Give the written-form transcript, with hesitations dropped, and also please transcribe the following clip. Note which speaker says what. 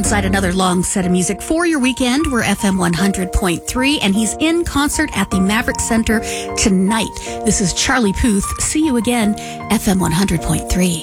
Speaker 1: alongside another long set of music for your weekend. We're FM 100.3, and he's in concert at the Maverick Center tonight. This is Charlie Puth. See you again, FM 100.3.